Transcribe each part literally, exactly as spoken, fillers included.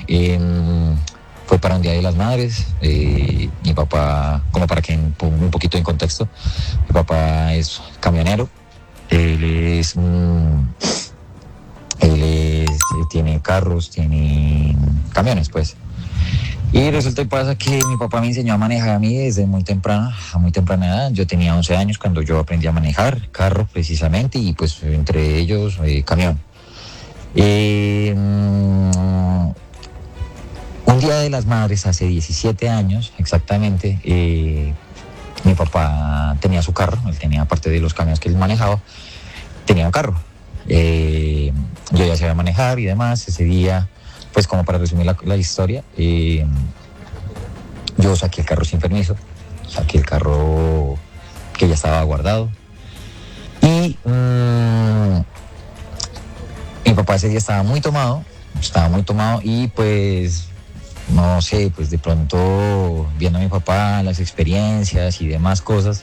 Eh, fue para un Día de las Madres. Eh, mi papá, como para que ponga un poquito en contexto, mi papá es camionero. Él es... Mm, él es, él tiene carros, tiene camiones, pues. Y resulta y pasa que mi papá me enseñó a manejar a mí desde muy temprana, a muy temprana edad. Yo tenía once años cuando yo aprendí a manejar carro precisamente, y pues entre ellos eh, camión. Eh, un Día de las Madres hace diecisiete años exactamente, eh, mi papá tenía su carro. Él tenía, aparte de los camiones que él manejaba, tenía un carro. Eh, yo ya sabía manejar y demás. Ese día, pues como para resumir la, la historia, eh, yo saqué el carro sin permiso, saqué el carro que ya estaba guardado, y mmm, mi papá ese día estaba muy tomado, estaba muy tomado y pues, no sé, pues de pronto viendo a mi papá, las experiencias y demás cosas,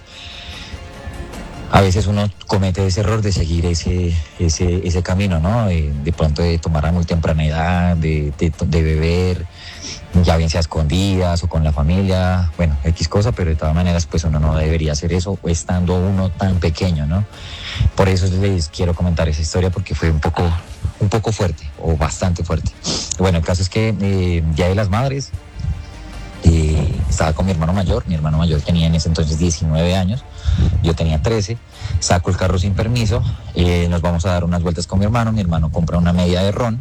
a veces uno comete ese error de seguir ese, ese, ese camino, ¿no? De, de pronto de tomar a muy temprana edad, de, de, de beber, ya bien sea a escondidas o con la familia, bueno, X cosa, pero de todas maneras pues uno no debería hacer eso estando uno tan pequeño, ¿no? Por eso les quiero comentar esa historia, porque fue un poco, un poco fuerte, o bastante fuerte. Bueno, el caso es que eh, Día de las Madres, eh, estaba con mi hermano mayor. Mi hermano mayor tenía en ese entonces diecinueve años, yo tenía trece. Saco el carro sin permiso, eh, nos vamos a dar unas vueltas con mi hermano. Mi hermano compra una medida de ron,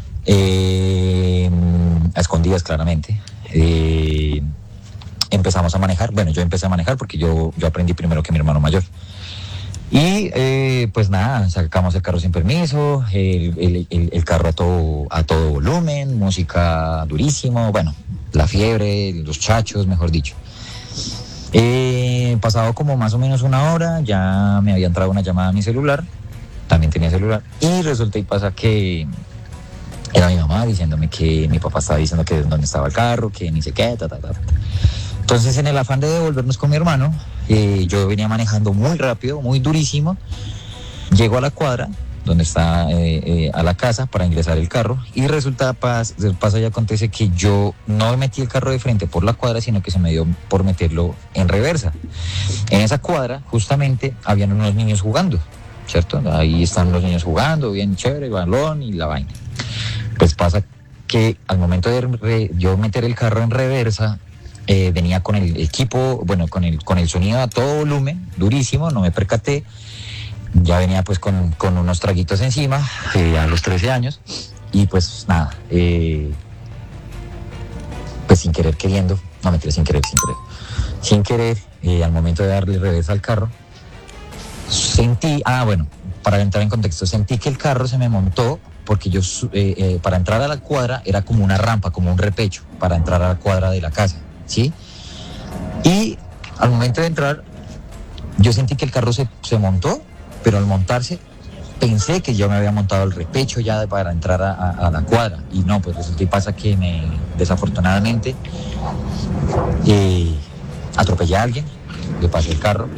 eh, a escondidas claramente. Eh, empezamos a manejar. Bueno, yo empecé a manejar porque yo, yo aprendí primero que mi hermano mayor. Y eh, pues nada, sacamos el carro sin permiso, el, el, el, el carro a todo, a todo volumen, música durísimo, bueno, la fiebre, los chachos, mejor dicho. Eh, pasado como más o menos una hora, ya me había entrado una llamada a mi celular, también tenía celular, y resulta y pasa que era mi mamá diciéndome que mi papá estaba diciendo que dónde estaba el carro, que ni sé qué, ta, ta, ta. Entonces, en el afán de devolvernos con mi hermano, eh, yo venía manejando muy rápido, muy durísimo. Llego a la cuadra, donde está eh, eh, a la casa, para ingresar el carro, y resulta, pas, pasa y acontece que yo no metí el carro de frente por la cuadra, sino que se me dio por meterlo en reversa. En esa cuadra, justamente, habían unos niños jugando, ¿cierto? Ahí están los niños jugando, bien chévere, el balón y la vaina. Pues pasa que al momento de re, yo meter el carro en reversa, Eh, venía con el equipo, bueno, con el, con el sonido a todo volumen, durísimo, no me percaté. Ya venía pues con, con unos traguitos encima, eh, a los trece años, y pues nada, eh, pues sin querer queriendo, no mentira, sin querer, sin querer, sin querer, eh, al momento de darle reversa al carro, sentí, ah bueno, para entrar en contexto, sentí que el carro se me montó, porque yo, eh, eh, para entrar a la cuadra, era como una rampa, como un repecho, para entrar a la cuadra de la casa. ¿Sí? Y al momento de entrar, yo sentí que el carro se, se montó, pero al montarse pensé que yo me había montado el repecho ya de, para entrar a, a, a la cuadra, y no, pues resulta y pasa que me, desafortunadamente, eh, atropellé a alguien, le pasé el carro,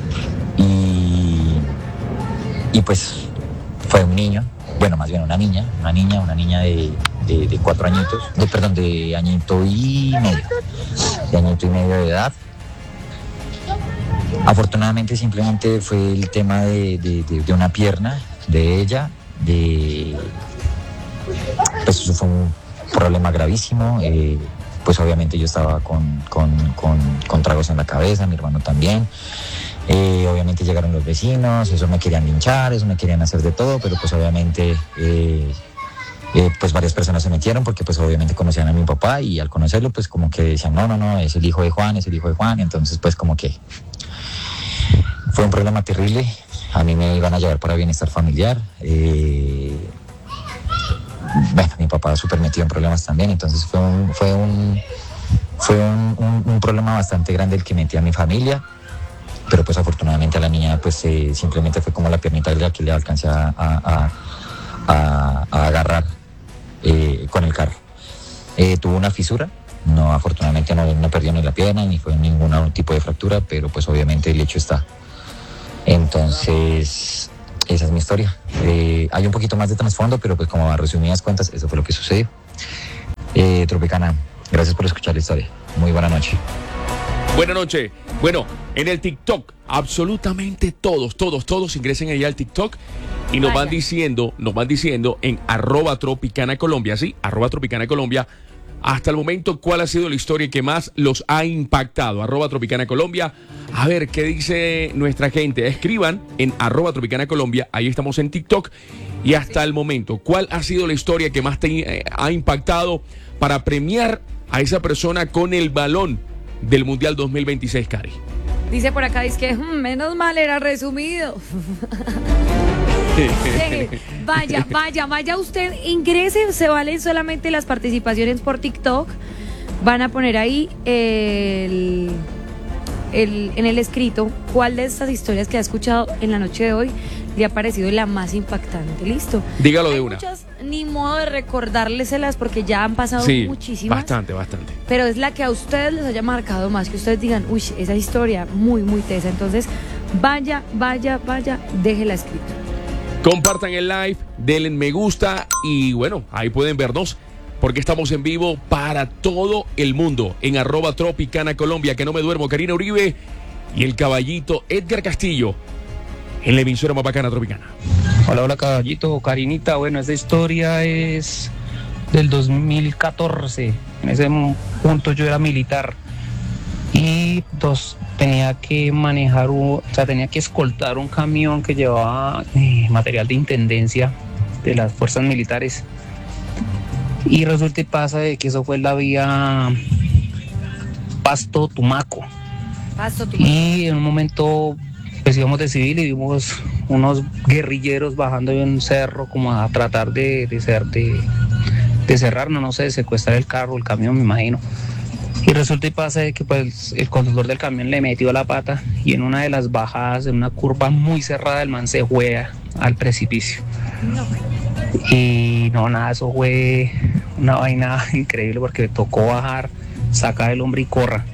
y, y pues fue un niño, bueno, más bien una niña, una niña, una niña de, de, de cuatro añitos, de, perdón, de añito y medio, de añito y medio de edad. Afortunadamente simplemente fue el tema de, de, de, de una pierna de ella, de, pues eso fue un problema gravísimo. Eh, pues obviamente yo estaba con, con, con, con tragos en la cabeza, mi hermano también. Eh, obviamente llegaron los vecinos, eso me querían linchar, eso me querían hacer de todo, pero pues obviamente eh, eh, pues varias personas se metieron, porque pues obviamente conocían a mi papá, y al conocerlo pues como que decían, no, no, no, es el hijo de Juan, es el hijo de Juan. Entonces pues como que fue un problema terrible. A mí me iban a llevar para bienestar familiar. Eh, bueno, mi papá súper metido en problemas también, entonces fue un, fue un, fue un, un, un problema bastante grande el que metí a mi familia. Pero pues afortunadamente a la niña pues eh, simplemente fue como la piernita de la que le alcancé a, a, a, a agarrar eh, con el carro. Eh, tuvo una fisura, no, afortunadamente no, no perdió ni la pierna, ni fue ningún tipo de fractura, pero pues obviamente el hecho está. Entonces, esa es mi historia. Eh, hay un poquito más de trasfondo, pero pues como a resumidas cuentas, eso fue lo que sucedió. Eh, Tropicana, gracias por escuchar la historia. Muy buena noche. Buenas noches. Bueno, en el TikTok, absolutamente todos, todos, todos ingresen allá al TikTok y nos van diciendo, nos van diciendo en arroba Tropicana Colombia, ¿sí? Arroba Tropicana Colombia. Hasta el momento, ¿cuál ha sido la historia que más los ha impactado? Arroba Tropicana Colombia. A ver, ¿qué dice nuestra gente? Escriban en arroba Tropicana Colombia. Ahí estamos en TikTok. Y hasta el momento, ¿cuál ha sido la historia que más te eh, ha impactado para premiar a esa persona con el balón del Mundial dos mil veintiséis, Cari? Dice por acá, dice que mmm, menos mal era resumido. Sí, vaya, vaya, vaya usted, ingrese, se valen solamente las participaciones por TikTok. Van a poner ahí el, el, en el escrito cuál de estas historias que ha escuchado en la noche de hoy le ha parecido la más impactante. Listo. Dígalo Hay de una. Muchas, ni modo de recordárselas porque ya han pasado sí, muchísimas. Bastante, bastante. Pero es la que a ustedes les haya marcado más, que ustedes digan, uy, esa historia muy, muy tesa. Entonces, vaya, vaya, vaya, déjela escrita. Compartan el live, denle me gusta y bueno, ahí pueden vernos porque estamos en vivo para todo el mundo en arroba Tropicana Colombia, que no me duermo, Karina Uribe y el caballito Edgar Castillo en la emisora más bacana Tropicana. Hola, hola caballito, Karinita, bueno, esta historia es del dos mil catorce, en ese punto yo era militar y dos, tenía que manejar, o sea, tenía que escoltar un camión que llevaba eh, material de intendencia de las fuerzas militares y resulta y pasa de que eso fue la vía Pasto Tumaco. Pasto Tumaco. Y en un momento pues íbamos de civil y vimos unos guerrilleros bajando de un cerro como a tratar de, de, ser, de, de cerrarnos, no sé, de secuestrar el carro, el camión, me imagino. Y resulta y pasa de que pues el conductor del camión le metió la pata y en una de las bajadas, en una curva muy cerrada, el man se juega al precipicio. No. Y no, nada, eso fue una vaina increíble porque tocó bajar, sacar el hombre y corra.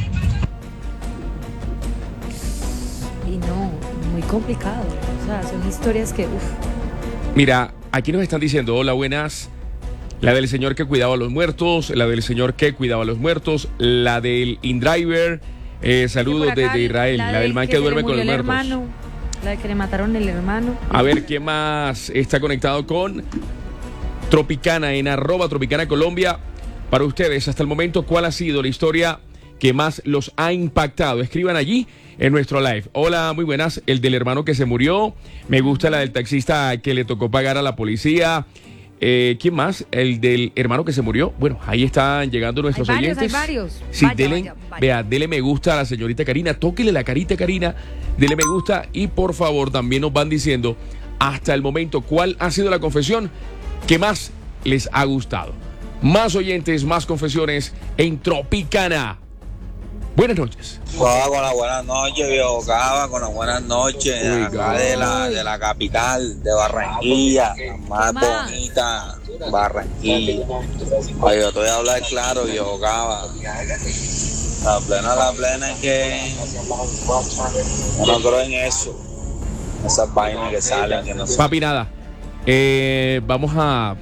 Y no, muy complicado. O sea, son historias que, uff. Mira, aquí nos están diciendo, hola, buenas. La del señor que cuidaba a los muertos, la del señor que cuidaba a los muertos, la del InDriver, eh, saludos acá, desde Israel, la, la del man que, que duerme con los muertos. Hermano, la de que le mataron el hermano. A ver, ¿quién más está conectado con Tropicana en arroba Tropicana Colombia? Para ustedes, hasta el momento, ¿cuál ha sido la historia que más los ha impactado? Escriban allí en nuestro live. Hola, muy buenas. El del hermano que se murió. Me gusta la del taxista que le tocó pagar a la policía. Eh, ¿Quién más? El del hermano que se murió. Bueno, ahí están llegando nuestros hay varios, oyentes. Hay varios. Sí, vaya, dele, vaya, vaya. Vea, dele me gusta a la señorita Karina. Tóquele la carita, Karina. Dele me gusta y por favor también nos van diciendo hasta el momento cuál ha sido la confesión que más les ha gustado. Más oyentes, más confesiones en Tropicana. Buenas noches. Cava con las buenas noches, viejo Cava, con las buenas noches, Uy, acá de la, de la capital, de Barranquilla, la más más? bonita, Barranquilla. Oye, yo te voy a hablar claro, viejo Cava. La plena, la plena es que yo no creo en eso, esas vainas que salen, que no sé. Papi, nada. Eh, vamos a,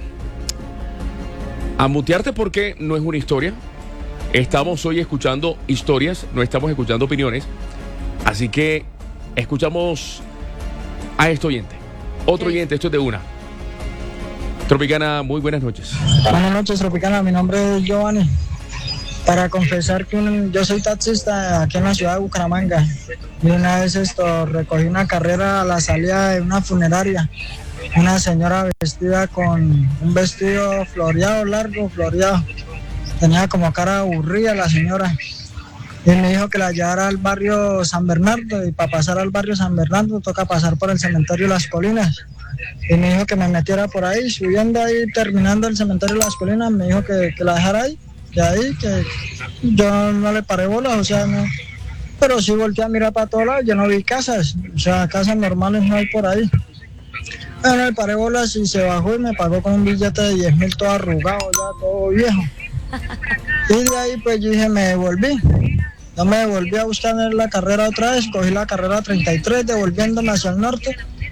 a mutearte porque no es una historia. Estamos hoy escuchando historias, no estamos escuchando opiniones. Así que escuchamos a este oyente. Otro Okay. oyente, esto es de una. Tropicana, muy buenas noches. Buenas noches, Tropicana. Mi nombre es Giovanni. Para confesar que un, yo soy taxista aquí en la ciudad de Bucaramanga. Y una vez esto recogí una carrera a la salida de una funeraria. Una señora vestida con un vestido floreado, largo, floreado. Tenía como cara aburrida la señora. Y me dijo que la llevara al barrio San Bernardo. Y para pasar al barrio San Bernardo toca pasar por el cementerio Las Colinas. Y me dijo que me metiera por ahí, subiendo ahí, terminando el cementerio Las Colinas. Me dijo que, que la dejara ahí, que ahí, que yo no le paré bolas, o sea, no. Pero sí volteé a mirar para todos lados, yo no vi casas, o sea, casas normales no hay por ahí. Bueno, le paré bolas y se bajó y me pagó con un billete de diez mil todo arrugado, ya todo viejo. Y de ahí pues yo dije, me devolví. Yo me devolví a buscar la carrera otra vez, cogí la carrera treinta y tres, devolviéndome hacia el norte.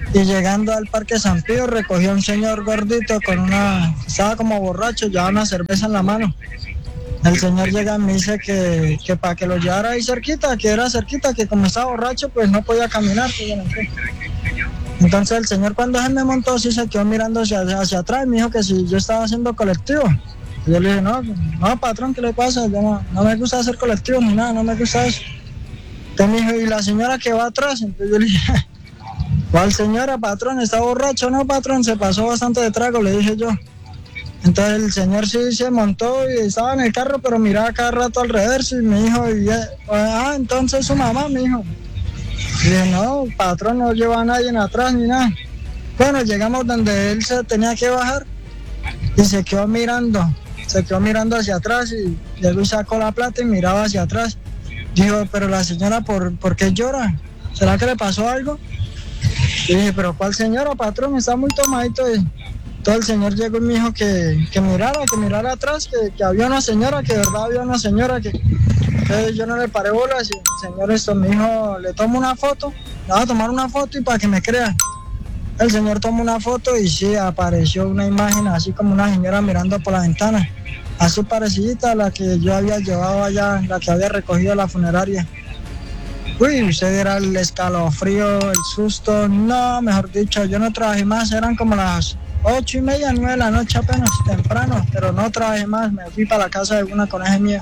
y llegando al Parque San Pío recogió a un señor gordito con una, estaba como borracho, llevaba una cerveza en la mano. El señor llega y me dice que, que para que lo llevara ahí cerquita, que era cerquita, que como estaba borracho pues no podía caminar. Pues, bueno, ¿qué? Entonces el señor cuando se me montó sí se quedó mirando hacia, hacia atrás y me dijo que si yo estaba haciendo colectivo. Yo le dije, no, no patrón, ¿qué le pasa? Yo no, no me gusta hacer colectivo ni nada, no me gusta eso. Entonces me dijo, ¿y la señora que va atrás? Entonces yo le dije, ¿cuál señora, patrón? ¿Está borracho? No, patrón, se pasó bastante de trago, le dije yo. Entonces el señor sí se montó y estaba en el carro, pero miraba cada rato alrededor y me dijo, y, ah, entonces su mamá, me dijo. Y dije, no, patrón, no lleva a nadie en atrás ni nada. Bueno, llegamos donde él se tenía que bajar y se quedó mirando, se quedó mirando hacia atrás y llegó y sacó la plata y miraba hacia atrás. Dijo, pero la señora, ¿por, ¿por qué llora? ¿Será que le pasó algo? Y dije, pero ¿cuál señora, patrón? Está muy tomadito. Y todo el señor llegó y me dijo que, que mirara, que mirara atrás, que, que había una señora, que de verdad había una señora, que entonces yo no le paré bolas y el señor esto me dijo, le tomo una foto, le voy a tomar una foto y para que me crea. El señor tomó una foto y sí, apareció una imagen así como una señora mirando por la ventana, así parecida a la que yo había llevado allá, la que había recogido la funeraria. Uy, usted era el escalofrío, el susto, no, mejor dicho, yo no trabajé más, eran como las ocho y media, nueve de la noche apenas, temprano, pero no trabajé más, me fui para la casa de una coneja mía.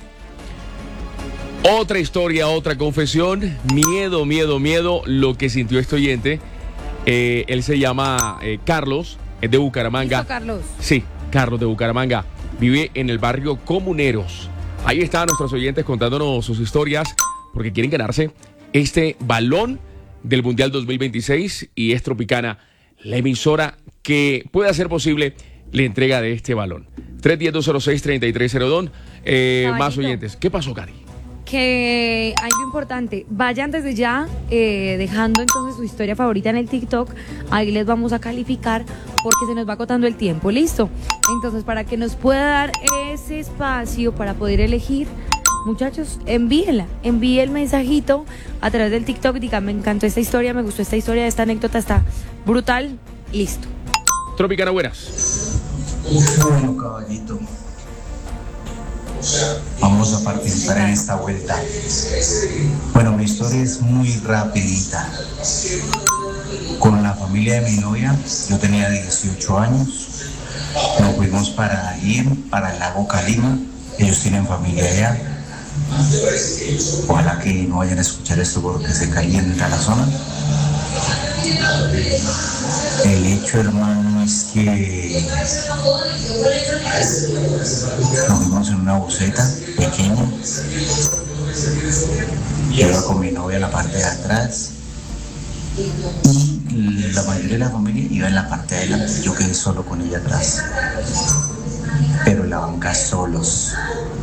Otra historia, otra confesión, miedo, miedo, miedo, lo que sintió este oyente. Eh, él se llama eh, Carlos, es de Bucaramanga. ¿Listo, Carlos? Sí, Carlos de Bucaramanga, vive en el barrio Comuneros. Ahí están nuestros oyentes contándonos sus historias porque quieren ganarse este balón del Mundial dos mil veintiséis y es Tropicana, la emisora que puede hacer posible la entrega de este balón. tres uno cero, dos cero seis, tres tres cero dos. Eh, más oyentes. ¿Qué pasó, Cari? Que hay algo importante, vayan desde ya eh, dejando entonces su historia favorita en el TikTok, ahí les vamos a calificar porque se nos va acotando el tiempo, ¿listo? Entonces para que nos pueda dar ese espacio para poder elegir, muchachos, envíenla, envíe el mensajito a través del TikTok, diga, me encantó esta historia, me gustó esta historia, esta anécdota está brutal, listo. Tropicana, buenas. Bueno, caballito, vamos a participar en esta vuelta. Bueno, mi historia es muy rapidita. Con la familia de mi novia, yo tenía dieciocho años, nos fuimos para ir para el lago Calima, ellos tienen familia allá. Ojalá que no vayan a escuchar esto porque se calienta la zona. El hecho, hermano, es que nos fuimos en una buseta pequeña. Yo iba con mi novia en la parte de atrás y la mayoría de la familia iba en la parte de adelante. Yo quedé solo con ella atrás, pero en la banca solos.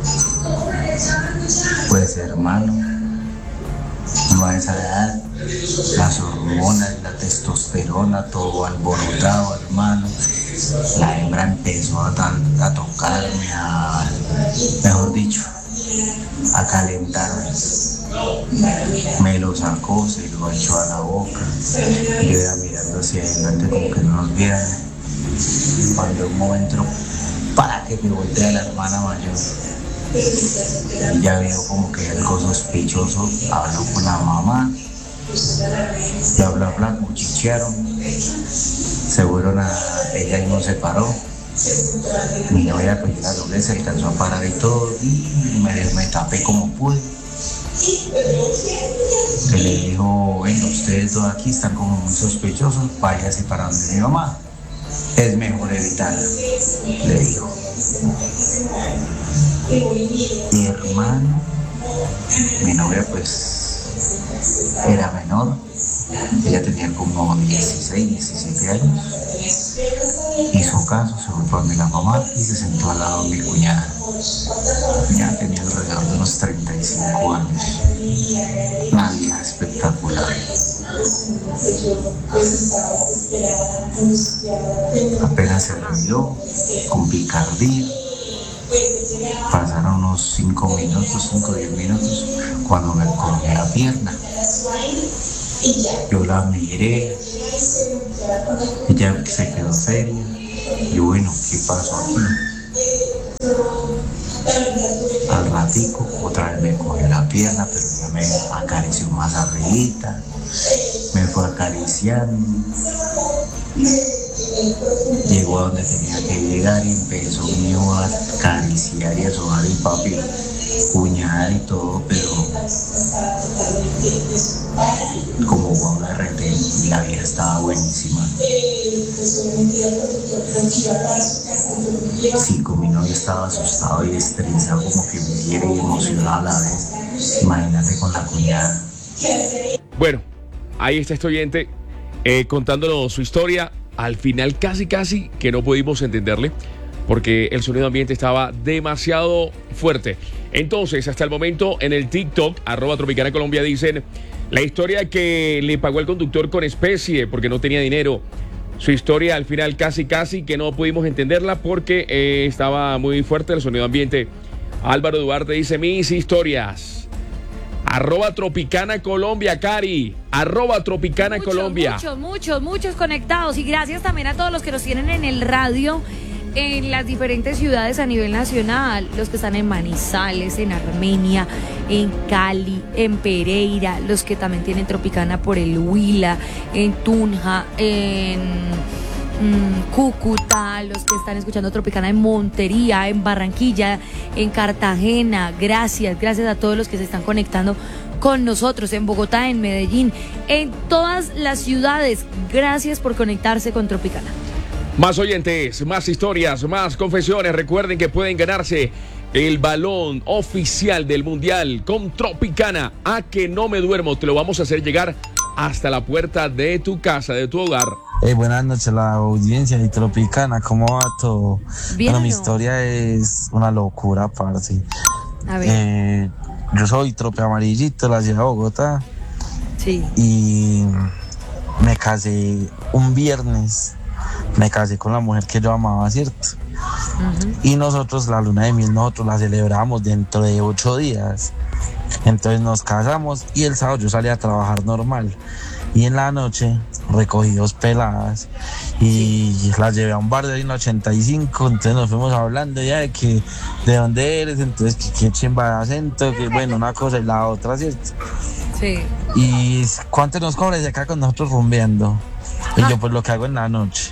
Pues, hermano, no a esa edad, las hormonas, la testosterona, todo alborotado, hermano. La hembra empezó a, tan, a tocarme, a, mejor dicho, a calentarme. Me lo sacó, se lo echó a la boca. Yo iba mirando hacia adelante como que no nos vieran. Cuando un momento, para que me voltea la hermana mayor. Ya veo como que algo sospechoso, habló con la mamá, bla bla bla, cuchichearon, se fueron a, ella no se paró, mi novia pues la doble se alcanzó a parar y todo, y me, me tapé como pude. Que le dijo, bueno, ustedes dos aquí están como muy sospechosos, váyase para donde mi mamá, es mejor evitarlo, le dijo. Mi hermano, mi novia pues era menor, ella tenía como dieciséis, diecisiete años, hizo caso, se fue para la mamá y se sentó al lado de mi cuñada. Mi cuñada tenía alrededor de unos treinta y cinco años, una vieja espectacular. Apenas se reunió con picardía. Pasaron unos cinco minutos, cinco o diez minutos, cuando me corté la pierna. Yo la miré, ella se quedó seria. Y bueno, ¿qué pasó aquí? Al ratico, otra vez me cogió la pierna, pero ya me acarició más arribita, me fue acariciando. Llegó a donde tenía que llegar y empezó mío a acariciar y a sobar el papi, cuñada y todo, pero como Juan la rete, la vida estaba buenísima. Sí, con mi novio estaba asustado y estresado, como que me quiere y emocionado a la vez. Imagínate con la cuñada. Bueno, ahí está este oyente eh, contándonos su historia. Al final casi casi que no pudimos entenderle porque el sonido ambiente estaba demasiado fuerte. Entonces, hasta el momento en el TikTok, arroba Tropicana Colombia, dicen la historia que le pagó el conductor con especie porque no tenía dinero. Su historia al final casi casi que no pudimos entenderla porque eh, estaba muy fuerte el sonido ambiente. Álvaro Duarte dice mis historias. Arroba Tropicana Colombia, Cari. Arroba Tropicana muchos, Colombia. Muchos, muchos, muchos conectados. Y gracias también a todos los que nos tienen en el radio en las diferentes ciudades a nivel nacional. Los que están en Manizales, en Armenia, en Cali, en Pereira. Los que también tienen Tropicana por el Huila, en Tunja, en Mm, Cúcuta, los que están escuchando Tropicana en Montería, en Barranquilla, en Cartagena. Gracias, gracias a todos los que se están conectando con nosotros en Bogotá, en Medellín, en todas las ciudades. Gracias por conectarse con Tropicana. Más oyentes, más historias, más confesiones. Recuerden que pueden ganarse el balón oficial del Mundial con Tropicana. A que no me duermo, te lo vamos a hacer llegar hasta la puerta de tu casa, de tu hogar. Hey, buenas noches, la audiencia de Tropicana, ¿cómo va todo? Bien, bueno, mi ¿no? historia es una locura, parce. A ver. Eh, yo soy Trope Amarillito, de la ciudad de Bogotá. Sí. Y me casé un viernes. Me casé con la mujer que yo amaba, ¿cierto? Uh-huh. Y nosotros, la luna de miel, nosotros la celebramos dentro de ocho días. Entonces nos casamos y el sábado yo salí a trabajar normal. Y en la noche recogí dos peladas y sí. las llevé a un bar de ahí en ochenta y cinco. Entonces nos fuimos hablando ya de que de dónde eres, entonces que qué chimba de acento, que bueno, una cosa y la otra, ¿cierto? Sí. Y cuánto nos cobra y se acá con nosotros rumbeando. Y ah. yo pues lo que hago en la noche.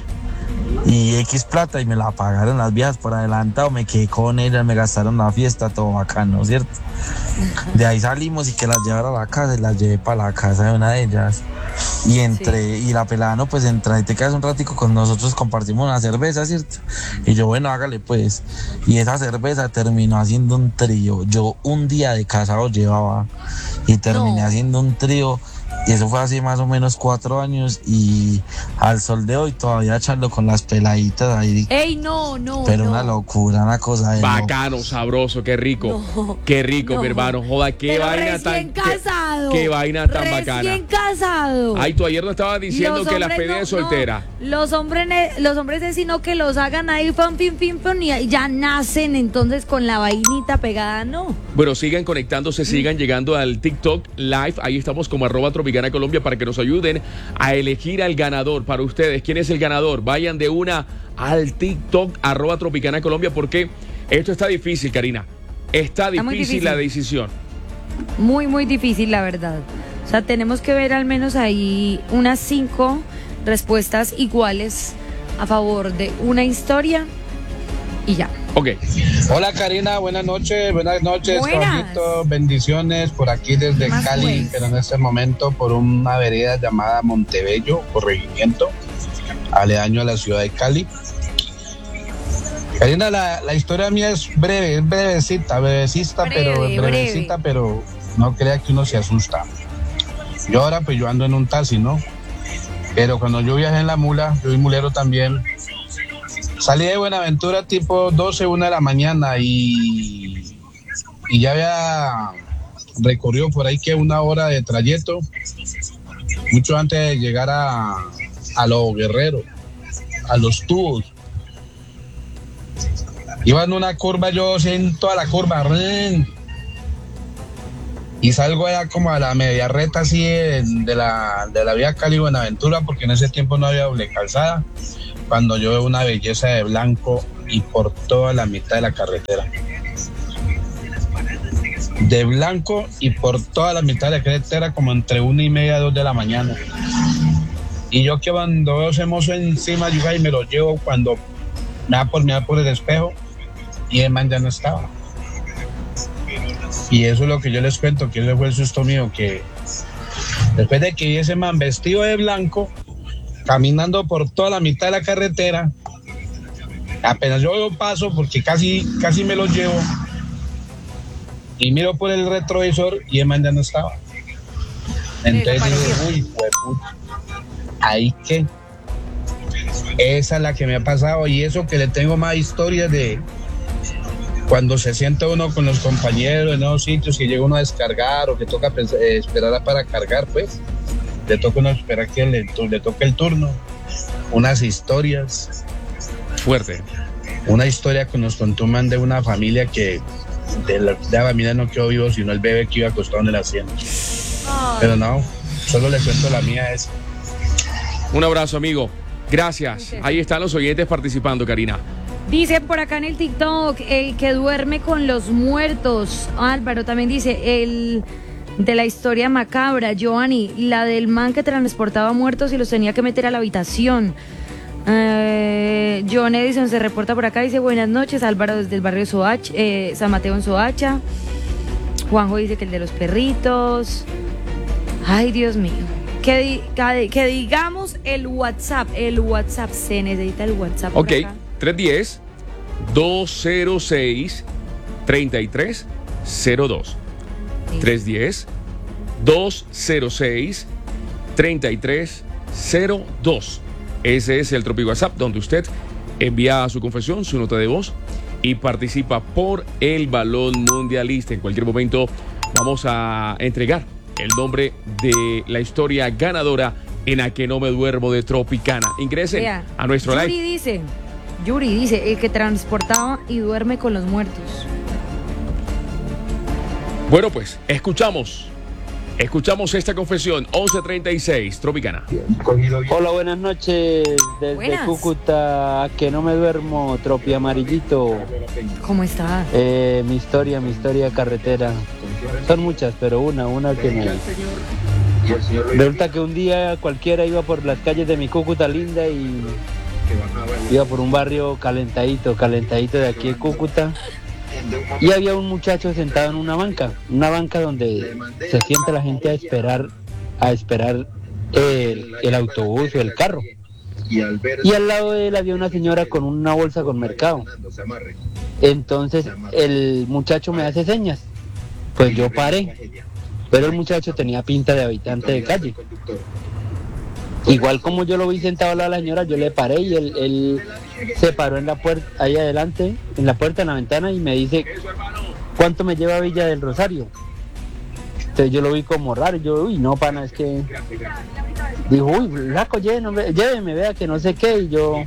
Y X plata y me la pagaron las viejas por adelantado, me quedé con ellas, me gastaron la fiesta, todo bacano, ¿cierto? De ahí salimos y que las llevara a la casa y las llevé para la casa de una de ellas. Y entre, sí. y la pelada, no, pues entra y te quedas un ratico con nosotros, compartimos una cerveza, ¿cierto? Y yo, bueno, hágale pues. Y esa cerveza terminó haciendo un trío. Yo un día de casado llevaba y terminé no. haciendo un trío. Y eso fue hace más o menos cuatro años y al sol de hoy todavía charlo con las peladitas ahí. ¡Ey, no, no! Pero no. una locura, una cosa de bacano, no. sabroso, qué rico. No, qué rico, no. mi hermano. Joda, qué Pero vaina recién tan. casado. Qué, qué vaina tan recién bacana. Recién casado. Ay, tú ayer no estabas diciendo los que las pedías no, soltera. No. Los hombres, los hombres es sino que los hagan ahí, pam, pim, pim, pim, y ya nacen entonces con la vainita pegada, no. Bueno, sigan conectándose, sigan llegando al TikTok Live. Ahí estamos como arroba Tropicana Colombia para que nos ayuden a elegir al ganador para ustedes. ¿Quién es el ganador? Vayan de una al TikTok arroba Tropicana Colombia porque esto está difícil, Karina. Está difícil, está difícil la decisión. Muy, muy difícil, la verdad. O sea, tenemos que ver al menos ahí unas cinco respuestas iguales a favor de una historia y ya. Ok. Hola Karina, buenas noches, buenas noches, Caballito, bendiciones por aquí desde Cali, pues. Pero en este momento por una vereda llamada Montebello, corregimiento, aledaño a la ciudad de Cali. Karina, la, la historia mía es breve, es brevecita, brevecita, breve, pero brevecita, breve. Pero no crea que uno se asusta. Yo ahora pues yo ando en un taxi, ¿no? Pero cuando yo viajé en la mula, yo soy mulero también. Salí de Buenaventura tipo doce, una de la mañana y, y ya había recorrido por ahí que una hora de trayecto, mucho antes de llegar a, a Los Guerreros, a Los Tubos. Iba en una curva, yo en toda la curva, y y salgo allá como a la media reta así de, de la, de la vía Cali Buenaventura, porque en ese tiempo no había doble calzada, cuando yo veo una belleza de blanco y por toda la mitad de la carretera. De blanco y por toda la mitad de la carretera, como entre una y media, dos de la mañana. Y yo que cuando veo ese mozo encima, yo ahí me lo llevo cuando me da por mirar por el espejo y el man ya no estaba. Y eso es lo que yo les cuento, que ese fue el susto mío, que después de que vi ese man vestido de blanco, caminando por toda la mitad de la carretera, apenas yo veo paso, porque casi, casi me lo llevo, y miro por el retrovisor y el man ya no estaba. Entonces digo, uy, puta, ahí que esa es la que me ha pasado, y eso que le tengo más historias de cuando se sienta uno con los compañeros en esos sitios que llega uno a descargar o que toca pensar, eh, esperar para cargar, pues le toca uno esperar que le, le toque el turno. Unas historias fuerte, una historia que nos contó un man de una familia que de la, de la familia no quedó vivo, sino el bebé que iba acostado en el asiento. Oh. Pero no, solo le cuento la mía esa. Un abrazo, amigo. Gracias. Ahí están los oyentes participando, Karina. Dice por acá en el TikTok, el que duerme con los muertos. Álvaro también dice, el de la historia macabra, Giovanni, la del man que transportaba muertos y los tenía que meter a la habitación. Eh, John Edison se reporta por acá, dice, buenas noches, Álvaro desde el barrio Soacha, eh, San Mateo en Soacha. Juanjo dice que el de los perritos. Ay, Dios mío. Que, di, que, que digamos el WhatsApp, el WhatsApp, se necesita el WhatsApp. Ok, tres uno cero, dos cero seis, tres tres cero dos. Sí. tres uno cero, dos cero seis, tres tres cero dos. Ese es el Tropi WhatsApp, donde usted envía su confesión, su nota de voz y participa por el balón mundialista. En cualquier momento vamos a entregar el nombre de la historia ganadora en A Que No Me Duermo de Tropicana. Ingresen Vea, a nuestro Yuri live. Dice, Yuri dice, el que transportaba y duerme con los muertos. Bueno, pues, escuchamos. Escuchamos esta confesión. once treinta y seis, Tropicana. Hola, buenas noches. Desde buenas. Cúcuta, A Que No Me Duermo, Tropi Amarillito. ¿Cómo está? Eh, mi historia, mi historia carretera. Son muchas, pero una, una que me... Resulta que un día cualquiera iba por las calles de mi Cúcuta linda y iba por un barrio calentadito, calentadito de aquí de Cúcuta. Y había un muchacho sentado en una banca, una banca donde se sienta la gente a esperar, a esperar el, el autobús o el carro. Y al lado de él había una señora con una bolsa con mercado. Entonces el muchacho me hace señas. Pues yo paré, pero el muchacho tenía pinta de habitante de calle. Igual como yo lo vi sentado al lado de la señora, yo le paré y él, él se paró en la puerta, ahí adelante, en la puerta, en la ventana, y me dice, ¿cuánto me lleva a Villa del Rosario? Entonces yo lo vi como raro, yo, uy, no, pana, es que... Dijo, uy, flaco, lléveme, lléveme, vea que no sé qué, y yo...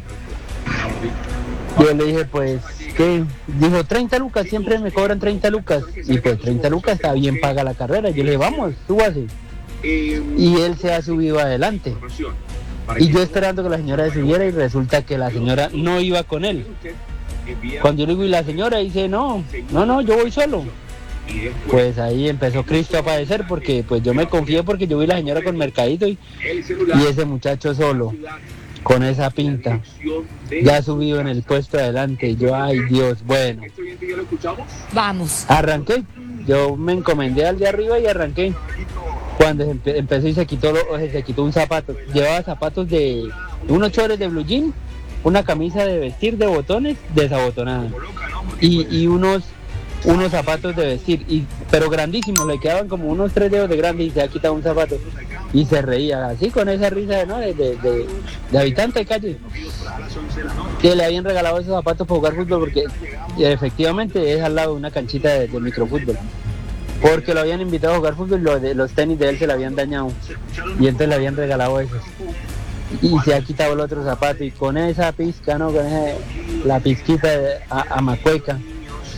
Yo le dije, pues, ¿qué? Dijo, treinta lucas, siempre me cobran treinta lucas. Y pues treinta lucas está bien paga la carrera. Yo le dije, vamos, súbase. Y él se ha subido adelante. Y yo esperando que la señora se subiera y resulta que la señora no iba con él. Cuando yo le digo, y la señora dice, no, no, no, yo voy solo. Pues ahí empezó Cristo a padecer porque pues yo me confié porque yo vi a la señora con mercadito y, y ese muchacho solo. Con esa pinta, ya subido en el puesto de adelante. Yo, ay Dios, bueno. Vamos. Arranqué. Yo me encomendé al de arriba y arranqué. Cuando empe- empezó y se quitó, lo, se quitó un zapato. Llevaba zapatos de unos chores de blue jean, una camisa de vestir de botones desabotonada y, y unos unos zapatos de vestir, y, pero grandísimos, le quedaban como unos tres dedos de grande y se ha quitado un zapato y se reía así con esa risa, ¿no? de, de, de, de habitante de calle, que le habían regalado esos zapatos para jugar fútbol porque efectivamente es al lado de una canchita de, de microfútbol, porque lo habían invitado a jugar fútbol y los, de, los tenis de él se le habían dañado y entonces le habían regalado esos y se ha quitado el otro zapato y con esa pizca, ¿no? Con esa, la pizquita de, a, a macueca.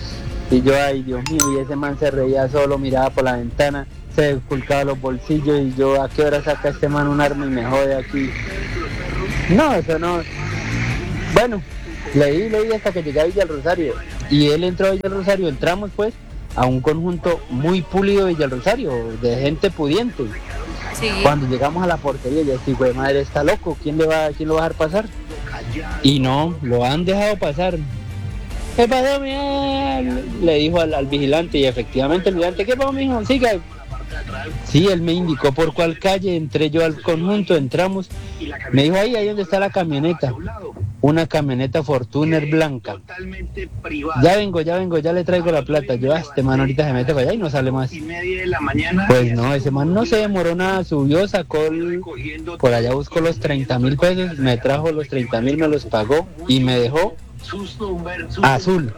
Y yo, ay Dios mío, y ese man se reía solo, miraba por la ventana, se ocultaba los bolsillos y yo, ¿a qué hora saca este man un arma y me jode aquí? No, eso no. Bueno, leí, leí hasta que llegué a Villa El Rosario. Y él entró a Villa El Rosario, entramos pues a un conjunto muy pulido de Villa El Rosario, de gente pudiente. Sí. Cuando llegamos a la portería, ya estoy, güey, madre, está loco, ¿quién le va, quién lo va a dejar pasar? Y no, lo han dejado pasar. ¿Qué pasó, Miguel? Le dijo al, al vigilante, y efectivamente el vigilante, ¿qué pasó, mijo? Siga. Sí, él me indicó por cuál calle, entré yo al conjunto, entramos, me dijo ahí, ahí donde está la camioneta, una camioneta Fortuner blanca. Ya vengo, ya vengo, ya le traigo la plata. Yo, este man ahorita se mete para allá y no sale más. Pues no, ese man no se demoró nada, subió, sacó, el, por allá buscó los treinta mil pesos, me trajo los treinta mil, me los pagó y me dejó azul.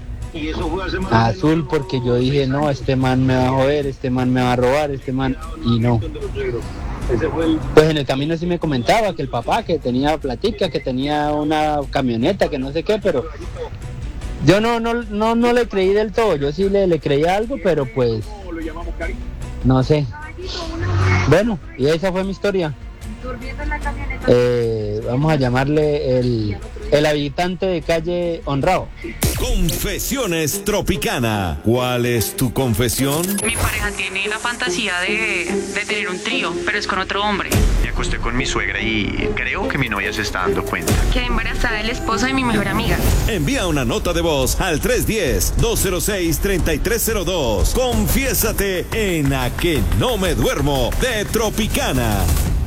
Azul, porque yo dije, no, este man me va a joder, este man me va a robar, este man, y no. Pues en el camino sí me comentaba que el papá, que tenía platica, que tenía una camioneta, que no sé qué, pero yo no no no, no le creí del todo, yo sí le, le creía algo, pero pues, no sé. Bueno, y esa fue mi historia. Eh, vamos a llamarle el, el habitante de calle Honrado. Confesiones Tropicana. ¿Cuál es tu confesión? Mi pareja tiene la fantasía de, de tener un trío, pero es con otro hombre. Me acosté con mi suegra y creo que mi novia se está dando cuenta. Quedé embarazada del esposo de mi mejor amiga. Envía una nota de voz al tres uno cero, dos cero seis, tres tres cero dos. Confiésate en A Que No Me Duermo de Tropicana.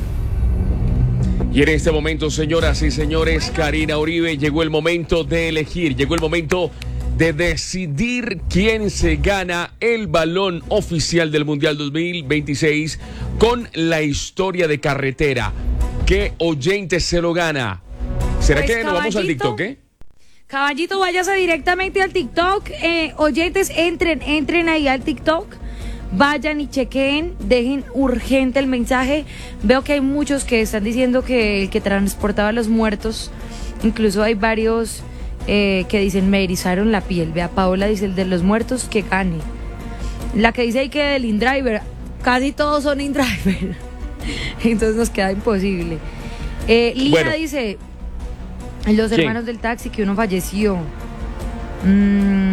Y en este momento, señoras y señores, Karina Uribe, llegó el momento de elegir, llegó el momento de decidir quién se gana el balón oficial del Mundial dos mil veintiséis con la historia de carretera. ¿Qué oyente se lo gana? ¿Será Pues, que nos vamos al TikTok, eh? Caballito, váyase directamente al TikTok. Eh, oyentes, entren, entren ahí al TikTok. Vayan y chequeen, dejen urgente el mensaje. Veo que hay muchos que están diciendo que el que transportaba a los muertos, incluso hay varios eh, que dicen me erizaron la piel. Vea, Paola dice el de los muertos que gane. La que dice ahí que el InDriver, casi todos son InDriver. Entonces nos queda imposible. Eh, Lina bueno. dice los hermanos sí. del taxi, que uno falleció. Mmm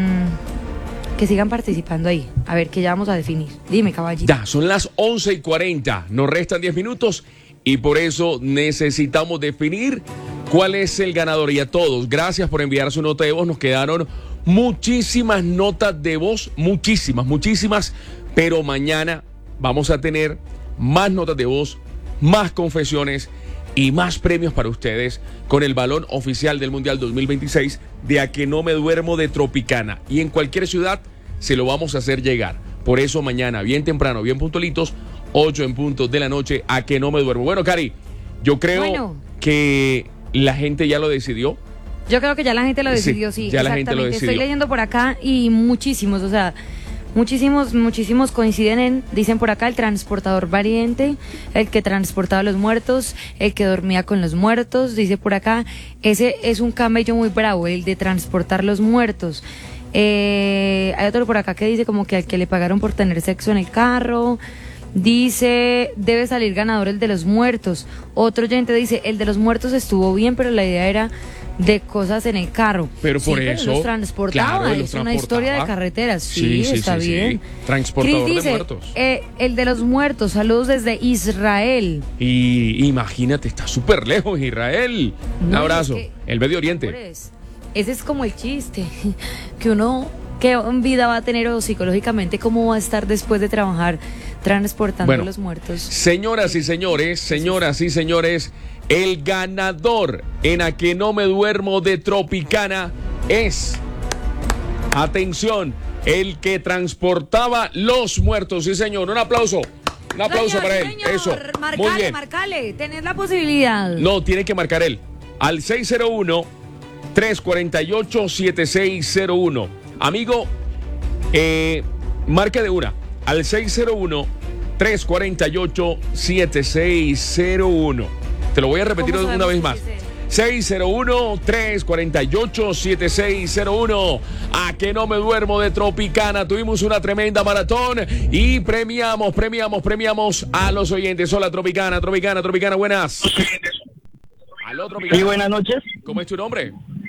Que sigan participando ahí. A ver, ¿qué ya vamos a definir? Dime, caballito. Ya, son las once y cuarenta. Nos restan diez minutos y por eso necesitamos definir cuál es el ganador. Y a todos, gracias por enviar su nota de voz. Nos quedaron muchísimas notas de voz, muchísimas, muchísimas. Pero mañana vamos a tener más notas de voz, más confesiones y más premios para ustedes con el balón oficial del Mundial dos mil veintiséis de A Que No Me Duermo de Tropicana. Y en cualquier ciudad se lo vamos a hacer llegar. Por eso mañana, bien temprano, bien puntualitos, ocho en punto de la noche, A Que No Me Duermo. Bueno, Cari, yo creo bueno. que la gente ya lo decidió. Yo creo que ya la gente lo decidió, sí. sí ya la gente lo decidió. Estoy leyendo por acá y muchísimos, o sea... Muchísimos, muchísimos coinciden en, dicen por acá, el transportador valiente, el que transportaba a los muertos, el que dormía con los muertos, dice por acá, ese es un camello muy bravo, el de transportar los muertos. Eh, hay otro por acá que dice como que al que le pagaron por tener sexo en el carro. Dice, debe salir ganador el de los muertos. Otro oyente dice, el de los muertos estuvo bien, pero la idea era de cosas en el carro. Pero por sí, eso pero los transportaba, claro, es los una historia de carreteras. Sí, sí, sí está sí, bien. Sí. Transportador Chris dice, de muertos. Eh, el de los muertos, saludos desde Israel. Y imagínate, está súper lejos Israel. No, un abrazo. Es que, el Medio Oriente. Ese es como el chiste, que uno, qué vida va a tener o psicológicamente cómo va a estar después de trabajar transportando bueno, a los muertos. Señoras y señores, señoras y señores, el ganador en A Que No Me Duermo de Tropicana es, atención, el que transportaba los muertos. Sí, señor, un aplauso. Un aplauso señor, para él. Señor, Eso. Marcale, muy bien. marcale, tenés la posibilidad. No, tiene que marcar él. Al seis cero uno, tres cuatro ocho, siete seis cero uno. Amigo, eh, marque de una. Al seis cero uno, tres cuatro ocho, siete seis cero uno. Te lo voy a repetir una vez más. seis cero uno, tres cuatro ocho, siete seis cero uno. A que no me duermo de Tropicana. Tuvimos una tremenda maratón y premiamos, premiamos, premiamos a los oyentes. Hola, Tropicana, Tropicana, Tropicana, buenas. Aló, Tropicana. Sí, buenas noches. ¿Cómo es tu nombre?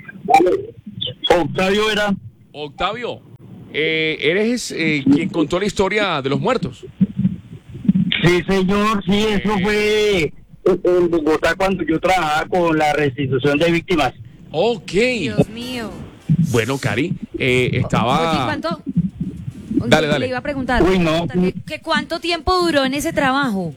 Octavio era. Octavio, eh, ¿eres eh, quien contó la historia de los muertos? Sí, señor, sí, eso fue en Bogotá cuando yo trabajaba con la restitución de víctimas. Ok. Dios mío. Bueno, Cari, eh, estaba... Oye, ¿cuánto? Dale, dale. Le iba a preguntar. Uy, no. ¿Que, que ¿Cuánto tiempo duró en ese trabajo?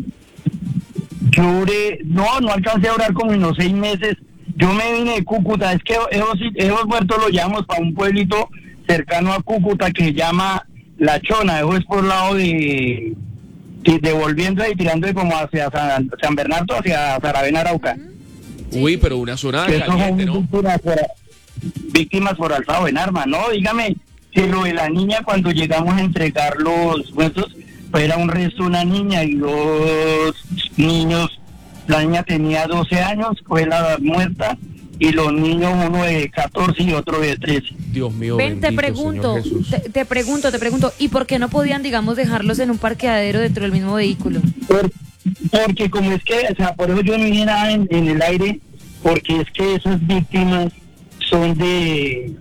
Yo duré, no, no alcancé a durar como unos seis meses. Yo me vine de Cúcuta, es que esos, esos muertos los llevamos para un pueblito cercano a Cúcuta que se llama La Chona, eso es por el lado de... devolviendo y tirando como hacia San, San Bernardo, hacia Saravena, Arauca. Uy, pero una zona Que caliente, son ¿no? víctimas por, víctimas por alzado en armas, ¿no? Dígame, que lo de la niña cuando llegamos a entregar los huesos, pues era un resto de una niña y dos niños. La niña tenía doce años, fue la muerta, y los niños, uno de catorce y otro de trece. Dios mío, Ven, te bendito, pregunto, Señor Jesús. te, te pregunto, te pregunto, ¿y por qué no podían, digamos, dejarlos en un parqueadero dentro del mismo vehículo? Por, porque como es que, o sea, por eso yo no dije nada en, en el aire, porque es que esas víctimas son de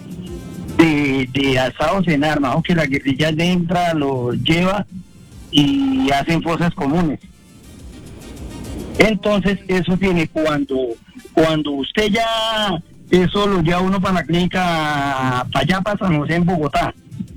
de, de asados en armas, aunque la guerrilla entra, los lleva y hacen fosas comunes. Entonces eso tiene cuando cuando usted ya eso lo lleva uno para la clínica para allá, para San José en Bogotá,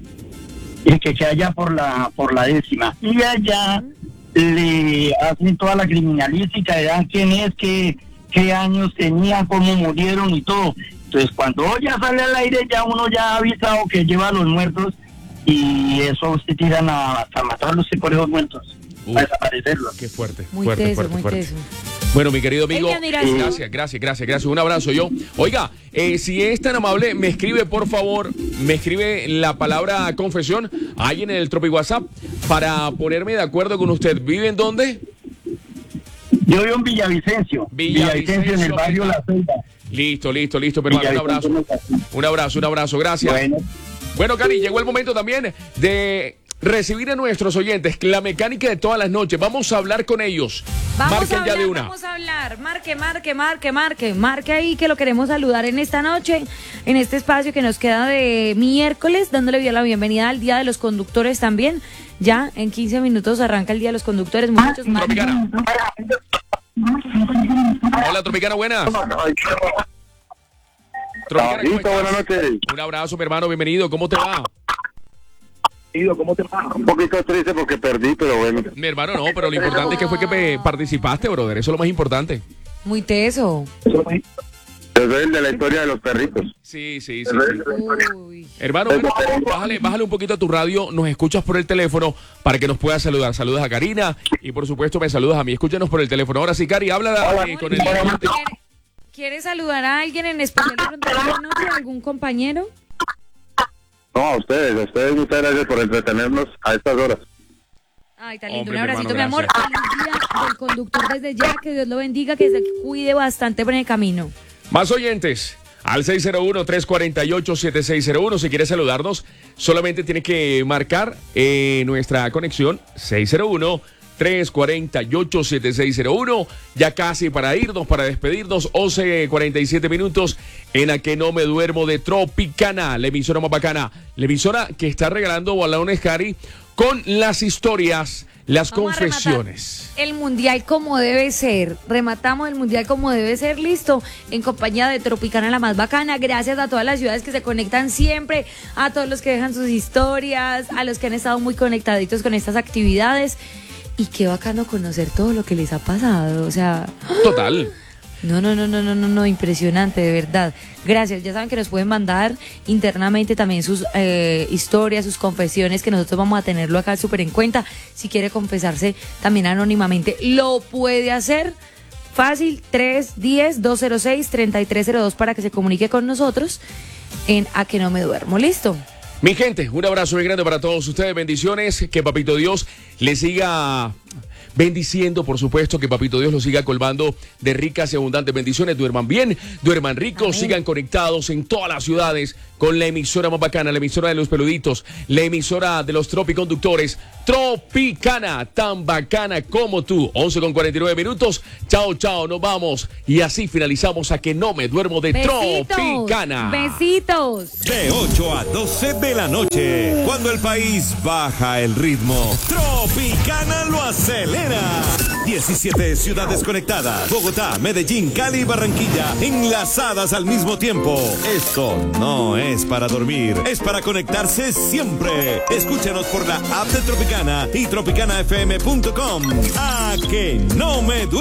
el que queda allá por la por la décima, y allá le hacen toda la criminalística, le dan quién es, qué, qué años tenían, cómo murieron y todo. Entonces cuando ya sale al aire, ya uno ya ha avisado que lleva a los muertos, y eso usted tiran a, a matarlos por esos muertos, Uf, a desaparecerlos. Qué fuerte, Muy fuerte, teso, fuerte, muy fuerte. teso. Bueno, mi querido amigo, Ella dirá sí. gracias, gracias, gracias, gracias. Un abrazo yo. Oiga, eh, si es tan amable, me escribe, por favor, me escribe la palabra confesión ahí en el Tropi WhatsApp para ponerme de acuerdo con usted. ¿Vive en dónde? Yo vivo en Villavicencio, Villavicencio, en el barrio La Ceiba. Listo, listo, listo, pero un abrazo. Un abrazo, un abrazo, gracias. Bueno. Bueno, Cari, llegó el momento también de recibir a nuestros oyentes, la mecánica de todas las noches. Vamos a hablar con ellos. Vamos Marquen a hablar, ya de una. vamos a hablar. Marque, marque, marque, marque. Marque ahí que lo queremos saludar en esta noche, en este espacio que nos queda de miércoles, dándole la bienvenida al Día de los Conductores también. Ya en quince minutos arranca el Día de los Conductores. Muchachos, Tropicana. Hola, Tropicana, buenas. Tropicana, ¿cómo estás? Buenas noches. Un abrazo, mi hermano, bienvenido. ¿Cómo te va? ¿Cómo te va? Un poquito triste porque perdí, pero bueno. Mi hermano, no, pero lo importante es que fue que pe- participaste, brother. Eso es lo más importante. muy teso. Yo soy el de la historia de los perritos. Sí, sí, sí. sí. Uy. Hermano, bueno, bájale, bájale un poquito a tu radio, nos escuchas por el teléfono para que nos puedas saludar. Saludas a Karina y por supuesto me saludas a mí. Escúchanos por el teléfono. Ahora sí, Cari, habla eh, con el... ¿Quiere, quiere saludar a alguien en especial durante la noche? ¿Algún compañero? No, a ustedes, a ustedes muchas gracias por entretenernos a estas horas. Ay, tan lindo. Hombre, Un abracito, mi mi hermano, amor. Feliz día del conductor desde ya. Que Dios lo bendiga, que se cuide bastante por el camino. Más oyentes. Al seis cero uno, tres cuatro ocho, siete seis cero uno. Si quieres saludarnos, solamente tienes que marcar eh, nuestra conexión seis cero uno, tres cuatro ocho, siete seis cero uno. Ya casi para irnos, para despedirnos, once cuarenta y siete minutos en A Que No Me Duermo de Tropicana, la emisora más bacana, la emisora que está regalando balones, Cari, con las historias, las Vamos a confesiones. El mundial como debe ser. Rematamos el mundial como debe ser. Listo. En compañía de Tropicana, la más bacana. Gracias a todas las ciudades que se conectan siempre. A todos los que dejan sus historias. A los que han estado muy conectaditos con estas actividades. Y qué bacano conocer todo lo que les ha pasado. O sea. Total. No, no, no, no, no, no, no, impresionante, de verdad. Gracias, ya saben que nos pueden mandar internamente también sus eh, historias, sus confesiones, que nosotros vamos a tenerlo acá súper en cuenta. Si quiere confesarse también anónimamente, lo puede hacer. Fácil, tres uno cero, dos cero seis, tres tres cero dos para que se comunique con nosotros en A Que No Me Duermo. ¿Listo? Mi gente, un abrazo muy grande para todos ustedes, bendiciones, que Papito Dios les siga bendiciendo, por supuesto, que Papito Dios los siga colmando de ricas y abundantes bendiciones. Duerman bien, duerman ricos, Amén. Sigan conectados en todas las ciudades con la emisora más bacana, la emisora de los peluditos, la emisora de los tropiconductores, Tropicana, tan bacana como tú. once con cuarenta y nueve minutos. Chao, chao, nos vamos. Y así finalizamos a que no me duermo de Besitos. Tropicana. Besitos. De ocho a doce de la noche, cuando el país baja el ritmo, Tropicana lo acelera. diecisiete ciudades conectadas, Bogotá, Medellín, Cali y Barranquilla, enlazadas al mismo tiempo. Esto no es para dormir, es para conectarse siempre. Escúchanos por la app de Tropicana y tropicana f m punto com. A que no me duermo.